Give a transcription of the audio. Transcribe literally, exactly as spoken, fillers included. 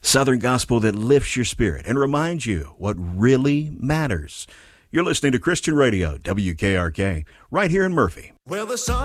Southern gospel that lifts your spirit and reminds you what really matters. You're listening to Christian Radio, W K R K, right here in Murphy. Well, the sun